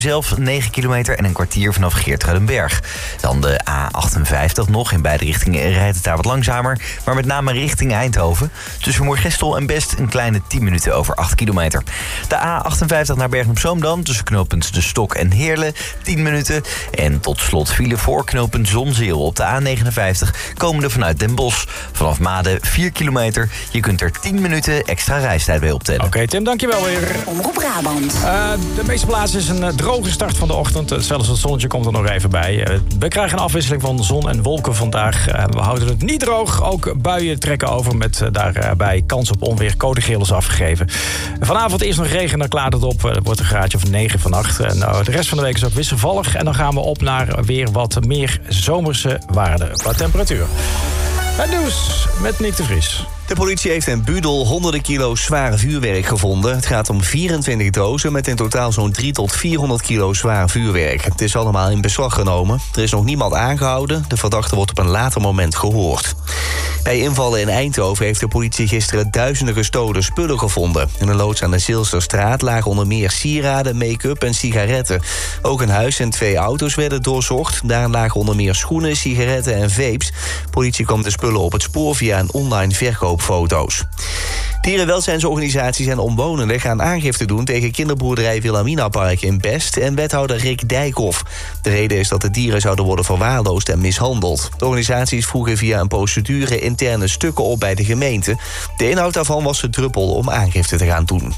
Zelf 9 kilometer en een kwartier vanaf Geertruidenberg. Dan de A58 nog. In beide richtingen rijdt het daar wat langzamer. Maar met name richting Eindhoven. Tussen Moergestel en Best een kleine 10 minuten over 8 kilometer. De A58 naar Bergen-op-Zoom dan. Tussen knooppunt De Stok en Heerlen 10 minuten. En tot slot file voor knooppunt Zonzeel op de A59. Komende vanuit Den Bosch. Vanaf Maden 4 kilometer. Je kunt er 10 minuten extra reistijd bij optellen. Oké, Tim, dankjewel weer. Omroep Brabant. De meeste plaatsen is een droge start van de ochtend. Zelfs het zonnetje komt er nog even bij. We krijgen een afwisseling van zon en wolken vandaag. We houden het niet droog. Ook buien trekken over met daarbij kans op onweer. Code geel is afgegeven. Vanavond is nog regen, dan klaart het op. Het wordt een graadje of 9 vannacht. En de rest van de week is ook wisselvallig. En dan gaan we op naar weer wat meer zomerse waarden qua temperatuur. Het nieuws met Nick de Vries. De politie heeft in Budel honderden kilo's zware vuurwerk gevonden. Het gaat om 24 dozen met in totaal zo'n 300 tot 400 kilo zwaar vuurwerk. Het is allemaal in beslag genomen. Er is nog niemand aangehouden. De verdachte wordt op een later moment gehoord. Bij invallen in Eindhoven heeft de politie gisteren duizenden gestolen spullen gevonden. In een loods aan de Zilsterstraat lagen onder meer sieraden, make-up en sigaretten. Ook een huis en 2 auto's werden doorzocht. Daar lagen onder meer schoenen, sigaretten en vapes. Politie kwam de spullen op het spoor via een online verkoopfoto's. Dierenwelzijnsorganisaties en omwonenden gaan aangifte doen tegen kinderboerderij Wilhelmina Park in Best en wethouder Rick Dijkhoff. De reden is dat de dieren zouden worden verwaarloosd en mishandeld. De organisaties vroegen via een procedure interne stukken op bij de gemeente. De inhoud daarvan was de druppel om aangifte te gaan doen.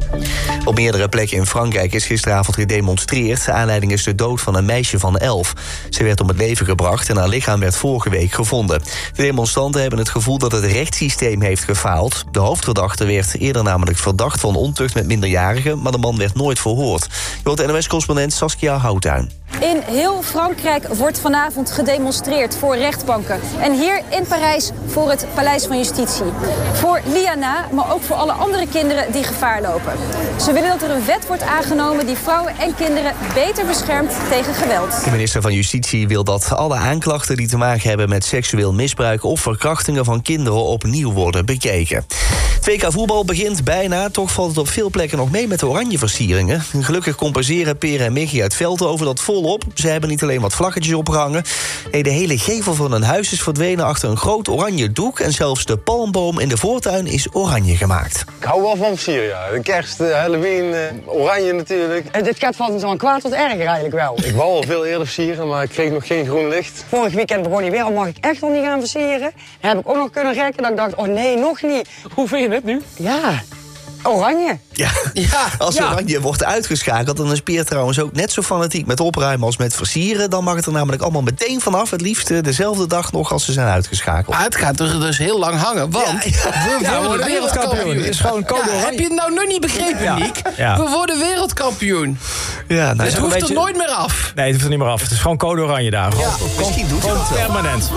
Op meerdere plekken in Frankrijk is gisteravond gedemonstreerd. Aanleiding is de dood van een meisje van 11. Ze werd om het leven gebracht en haar lichaam werd vorige week gevonden. De demonstranten hebben het gevoel dat het rechtssysteem heeft gefaald. De hoofdverdachte werd eerder namelijk verdacht van ontucht met minderjarigen, maar de man werd nooit verhoord. Je hoort NOS-correspondent Saskia Houttuin. In heel Frankrijk wordt vanavond gedemonstreerd voor rechtbanken. En hier in Parijs voor het Paleis van Justitie. Voor Liana, maar ook voor alle andere kinderen die gevaar lopen. Ze willen dat er een wet wordt aangenomen die vrouwen en kinderen beter beschermt tegen geweld. De minister van Justitie wil dat alle aanklachten die te maken hebben met seksueel misbruik of verkrachtingen van kinderen opnieuw worden bekeken. 2K voetbal begint bijna, toch valt het op veel plekken nog mee met de oranje versieringen. Gelukkig compenseren Peer en Michi uit Veldhoven dat volop. Ze hebben niet alleen wat vlaggetjes opgehangen. Nee, de hele gevel van hun huis is verdwenen achter een groot oranje doek. En zelfs de palmboom in de voortuin is oranje gemaakt. Ik hou wel van versieren, ja. De kerst, Halloween, oranje natuurlijk. Dit gaat van kwaad tot erger eigenlijk wel. Ik wou al veel eerder versieren, maar ik kreeg nog geen groen licht. Vorig weekend begon hij weer, al mag ik echt nog niet gaan versieren. Dan heb ik ook nog kunnen rekken dat ik dacht, oh nee, nog niet. Hoe vind je het nu? Ja, oranje. Ja. Als oranje wordt uitgeschakeld, dan is Peer trouwens ook net zo fanatiek met opruimen als met versieren. Dan mag het er namelijk allemaal meteen vanaf. Het liefst dezelfde dag nog als ze zijn uitgeschakeld. Maar het gaat dus heel lang hangen, want we worden wereldkampioen. Het is gewoon code oranje. Heb je het nou nog niet begrepen, Niek? Ja. We worden wereldkampioen. Ja, Dus het hoeft er nooit meer af. Nee, het hoeft er niet meer af. Het is gewoon code oranje daar. Ja, misschien doet hij dat wel. Permanent.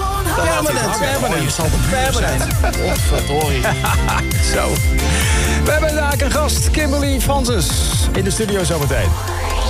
Permanent. Godverdorie. Zo. We hebben daar een gast, Kimberly Francis, in de studio zometeen.